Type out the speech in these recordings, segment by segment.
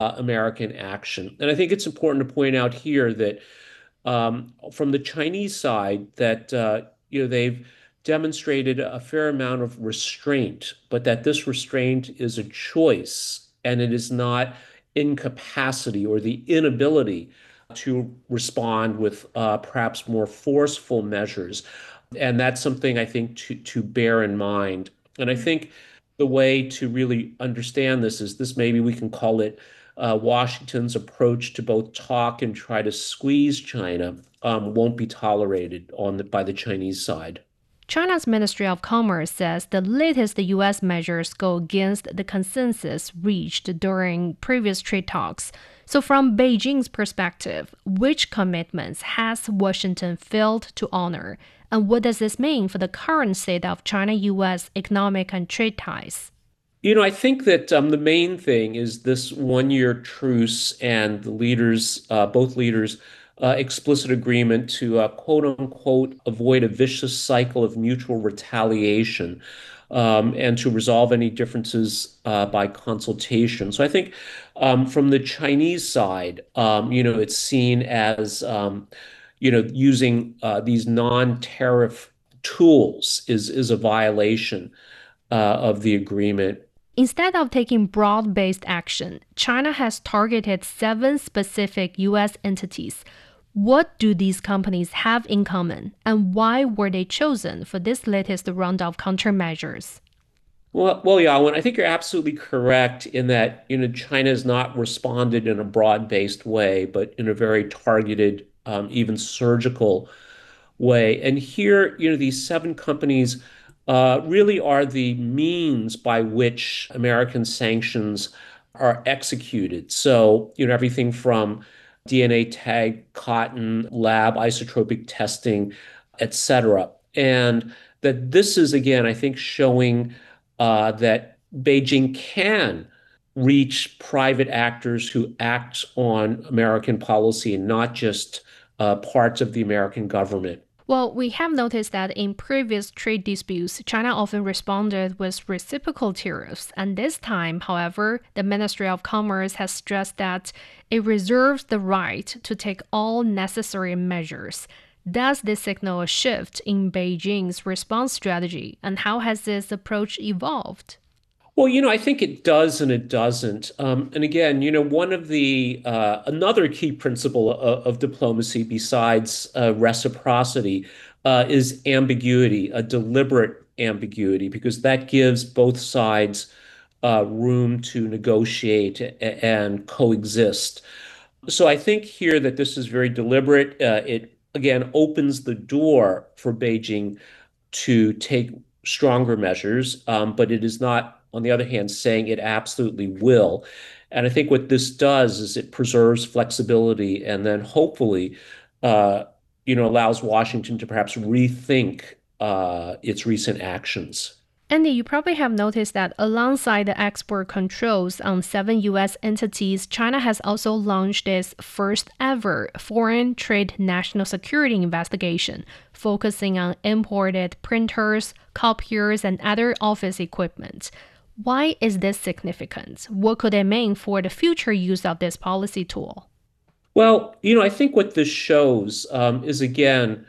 American action. And I think it's important to point out here that from the Chinese side, that they've demonstrated a fair amount of restraint, but that this restraint is a choice and it is not incapacity or the inability to respond with perhaps more forceful measures. And that's something I think to bear in mind. And I think the way to really understand this is this maybe we can call it Washington's approach to both talk and try to squeeze China won't be tolerated by the Chinese side. China's Ministry of Commerce says the latest U.S. measures go against the consensus reached during previous trade talks. So, from Beijing's perspective, which commitments has Washington failed to honor? And what does this mean for the current state of China US economic and trade ties? I think that the main thing is this one-year truce and the leaders, both leaders, explicit agreement to quote unquote avoid a vicious cycle of mutual retaliation and to resolve any differences by consultation. So I think from the Chinese side, it's seen as using these non-tariff tools is a violation of the agreement. Instead of taking broad based action, China has targeted seven specific US entities. What do these companies have in common, and why were they chosen for this latest round of countermeasures? Well, Yawon, I think you're absolutely correct in that, China has not responded in a broad-based way, but in a very targeted, even surgical way. And here, these seven companies really are the means by which American sanctions are executed. So, everything from DNA tag, cotton, lab, isotropic testing, et cetera. And that this is, again, I think, showing that Beijing can reach private actors who act on American policy and not just parts of the American government. Well, we have noticed that in previous trade disputes, China often responded with reciprocal tariffs. And this time, however, the Ministry of Commerce has stressed that it reserves the right to take all necessary measures. Does this signal a shift in Beijing's response strategy? And how has this approach evolved? Well, I think it does and it doesn't. And again, one of the another key principle of diplomacy besides reciprocity is ambiguity, a deliberate ambiguity, because that gives both sides room to negotiate and coexist. So I think here that this is very deliberate. It again opens the door for Beijing to take stronger measures, but it is not, on the other hand, saying it absolutely will. And I think what this does is it preserves flexibility and then hopefully, allows Washington to perhaps rethink its recent actions. Andy, you probably have noticed that alongside the export controls on seven US entities, China has also launched its first ever foreign trade national security investigation, focusing on imported printers, copiers, and other office equipment. Why is this significant? What could it mean for the future use of this policy tool? Well, I think what this shows is again,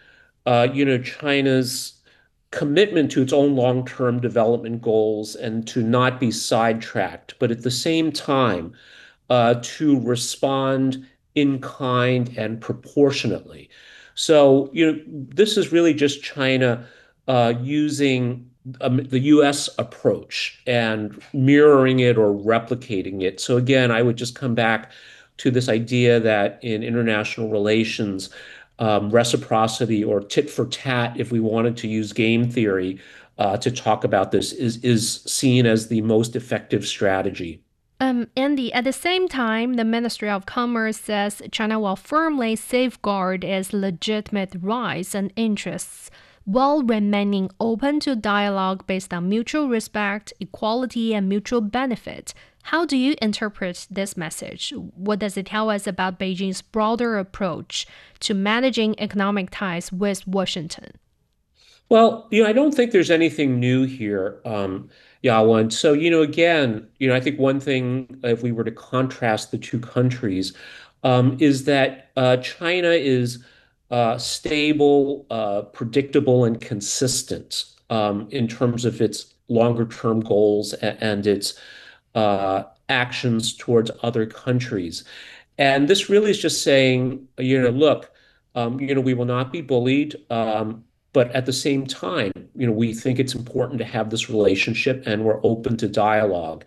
China's commitment to its own long-term development goals and to not be sidetracked, but at the same time, to respond in kind and proportionately. So, this is really just China using the US approach and mirroring it or replicating it. So, again, I would just come back to this idea that in international relations, reciprocity or tit for tat, if we wanted to use game theory to talk about this, is seen as the most effective strategy. Andy, at the same time, the Ministry of Commerce says China will firmly safeguard its legitimate rights and interests while remaining open to dialogue based on mutual respect, equality, and mutual benefit. How do you interpret this message? What does it tell us about Beijing's broader approach to managing economic ties with Washington? Well, I don't think there's anything new here. Yeah, one. So, again, I think one thing, if we were to contrast the two countries, is that China is stable, predictable, and consistent in terms of its longer term goals and its actions towards other countries. And this really is just saying, look, we will not be bullied. But at the same time, we think it's important to have this relationship and we're open to dialogue,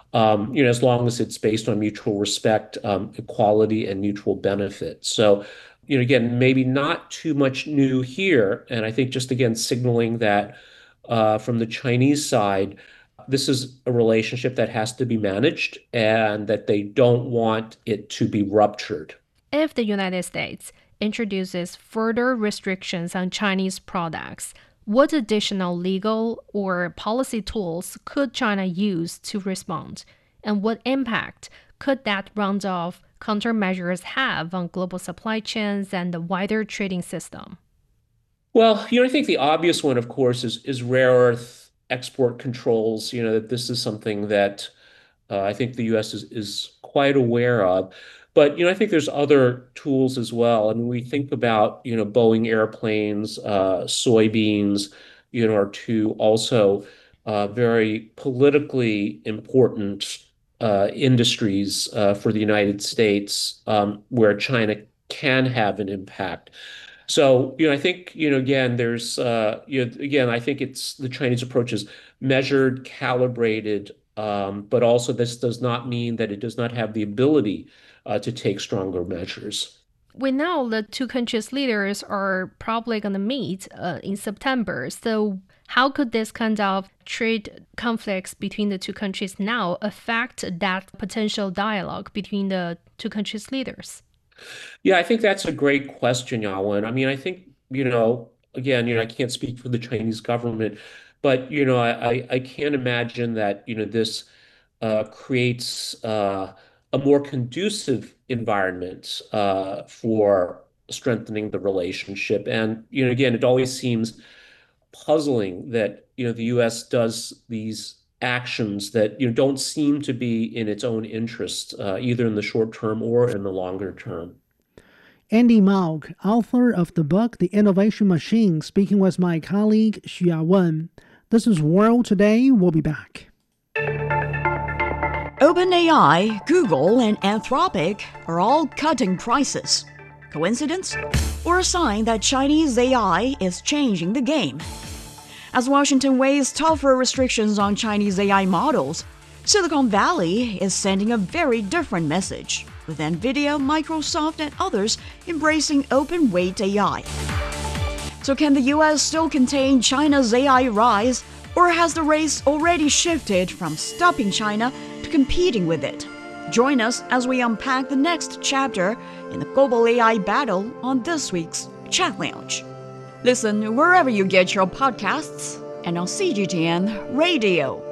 as long as it's based on mutual respect, equality, and mutual benefit. So, again, maybe not too much new here. And I think just again, signaling that from the Chinese side, this is a relationship that has to be managed and that they don't want it to be ruptured. If the United States introduces further restrictions on Chinese products, what additional legal or policy tools could China use to respond? And what impact could that round of countermeasures have on global supply chains and the wider trading system? Well, I think the obvious one, of course, is rare earth export controls. That this is something that I think the U.S. is quite aware of. But I think there's other tools as well. And we think about Boeing airplanes, soybeans, are two also very politically important industries for the United States, where China can have an impact. So, I think, again, again, I think it's the Chinese approach is measured, calibrated, but also this does not mean that it does not have the ability to take stronger measures. We know the two countries' leaders are probably going to meet in September. So, how could this kind of trade conflicts between the two countries now affect that potential dialogue between the two countries' leaders? Yeah, I think that's a great question, Yawen. I mean, I think, again, I can't speak for the Chinese government, but, I can't imagine that, this creates a more conducive environment for strengthening the relationship. And, again, it always seems puzzling that, the U.S. does these actions that, don't seem to be in its own interest, either in the short term or in the longer term. Andy Mauk, author of the book The Innovation Machine, speaking with my colleague Xia Wen. This is World Today. We'll be back. OpenAI, Google, and Anthropic are all cutting prices. Coincidence? Or a sign that Chinese AI is changing the game? As Washington weighs tougher restrictions on Chinese AI models, Silicon Valley is sending a very different message, with NVIDIA, Microsoft, and others embracing open weight AI. So can the US still contain China's AI rise, or has the race already shifted from stopping China to competing with it? Join us as we unpack the next chapter in the global AI battle on this week's Chat Lounge. Listen wherever you get your podcasts and on CGTN Radio.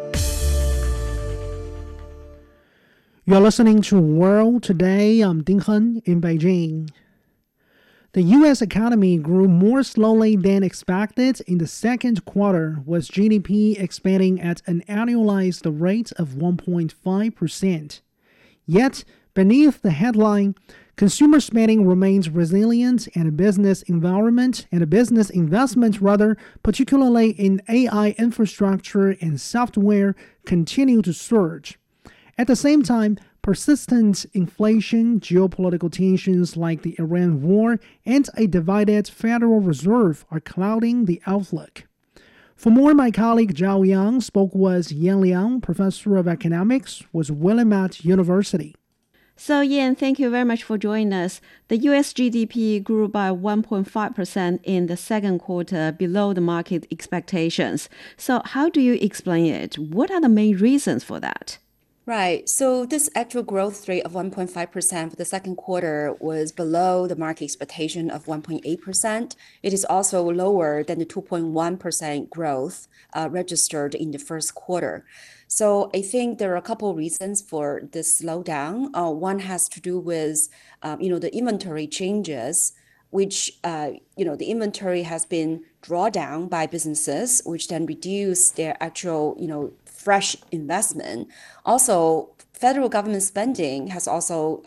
You're listening to World Today. I'm Ding Hen in Beijing. The U.S. economy grew more slowly than expected in the second quarter, with GDP expanding at an annualized rate of 1.5%. Yet, beneath the headline, consumer spending remains resilient and business investment, particularly in AI infrastructure and software, continue to surge. At the same time, persistent inflation, geopolitical tensions like the Iran war, and a divided Federal Reserve are clouding the outlook. For more, my colleague Zhao Yang spoke with Yan Liang, professor of economics with Willamette University. So, Yan, thank you very much for joining us. The US GDP grew by 1.5% in the second quarter, below the market expectations. So, how do you explain it? What are the main reasons for that? Right. So this actual growth rate of 1.5% for the second quarter was below the market expectation of 1.8%. It is also lower than the 2.1% growth registered in the first quarter. So I think there are a couple of reasons for this slowdown. One has to do with, the inventory changes which the inventory has been drawn down by businesses, which then reduce their actual fresh investment. Also, federal government spending has also